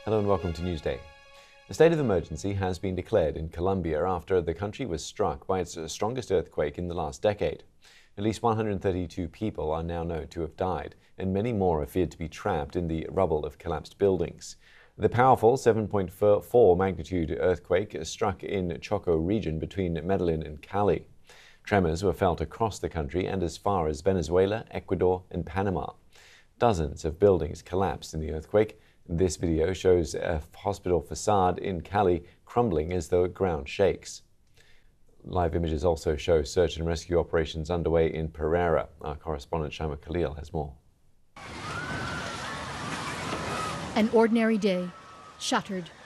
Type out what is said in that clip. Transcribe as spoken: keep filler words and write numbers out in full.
Hello and welcome to Newsday. A state of emergency has been declared in Colombia after the country was struck by its strongest earthquake in the last decade. At least one hundred thirty-two people are now known to have died, and many more are feared to be trapped in the rubble of collapsed buildings. The powerful seven point four magnitude earthquake struck in Choco region between Medellin and Cali. Tremors were felt across the country and as far as Venezuela, Ecuador, and Panama. Dozens of buildings collapsed in the earthquake. This video shows a hospital facade in Cali crumbling as the ground shakes. Live images also show search and rescue operations underway in Pereira. Our correspondent Shaima Khalil has more. An ordinary day, shattered